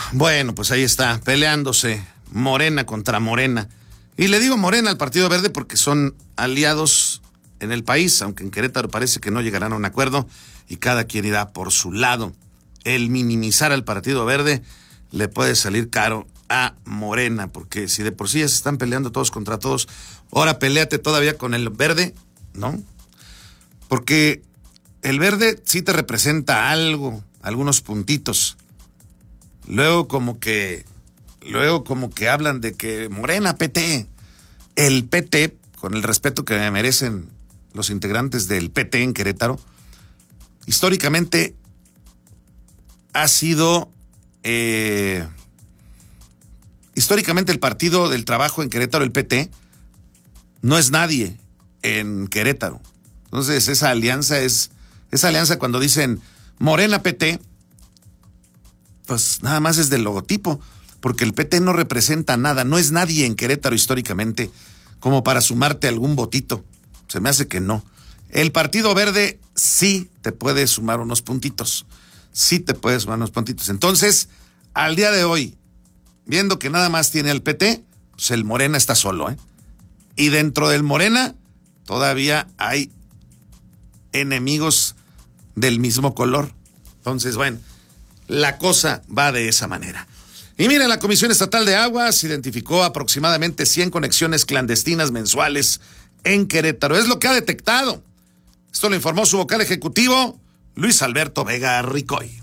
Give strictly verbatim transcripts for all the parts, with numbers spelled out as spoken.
Bueno, pues ahí está, peleándose Morena contra Morena. Y le digo Morena al Partido Verde porque son aliados en el país, aunque en Querétaro parece que no llegarán a un acuerdo y cada quien irá por su lado. El minimizar al Partido Verde le puede salir caro a Morena, porque si de por sí ya se están peleando todos contra todos, ahora peléate todavía con el Verde, ¿no? Porque el Verde sí te representa algo, algunos puntitos. Luego como que, luego como que hablan de que Morena, P T, el P T, con el respeto que me merecen los integrantes del P T en Querétaro, históricamente ha sido, eh, históricamente el Partido del Trabajo en Querétaro, el P T, no es nadie en Querétaro. Entonces esa alianza es, esa alianza cuando dicen Morena, P T, pues nada más es del logotipo, porque el P T no representa nada, no es nadie en Querétaro históricamente, como para sumarte algún votito. Se me hace que no. El Partido Verde sí te puede sumar unos puntitos, sí te puede sumar unos puntitos. Entonces, al día de hoy, viendo que nada más tiene el P T, pues el Morena está solo, ¿eh? Y dentro del Morena todavía hay enemigos del mismo color. Entonces, bueno, la cosa va de esa manera. Y mire, la Comisión Estatal de Aguas identificó aproximadamente cien conexiones clandestinas mensuales en Querétaro. Es lo que ha detectado. Esto lo informó su vocal ejecutivo, Luis Alberto Vega Ricoy.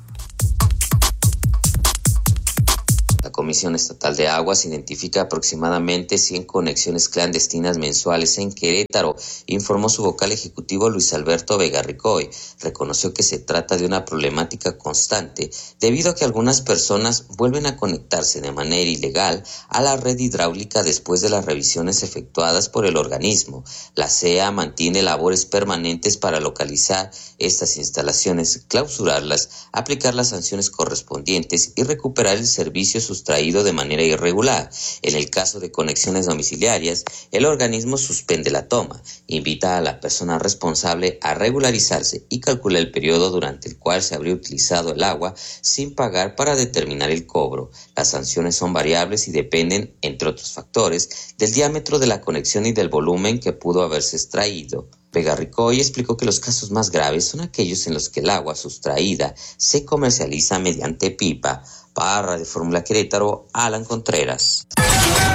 La Comisión Estatal de Aguas identifica aproximadamente cien conexiones clandestinas mensuales en Querétaro, informó su vocal ejecutivo Luis Alberto Vega Ricoy. Reconoció que se trata de una problemática constante debido a que algunas personas vuelven a conectarse de manera ilegal a la red hidráulica después de las revisiones efectuadas por el organismo. La C E A mantiene labores permanentes para localizar estas instalaciones, clausurarlas, aplicar las sanciones correspondientes y recuperar el servicio sustraído de manera irregular. En el caso de conexiones domiciliarias, el organismo suspende la toma, invita a la persona responsable a regularizarse y calcula el periodo durante el cual se habría utilizado el agua sin pagar para determinar el cobro. Las sanciones son variables y dependen, entre otros factores, del diámetro de la conexión y del volumen que pudo haberse extraído. Vega Ricoy explicó que los casos más graves son aquellos en los que el agua sustraída se comercializa mediante pipa. Para Radio Fórmula Querétaro, Alan Contreras.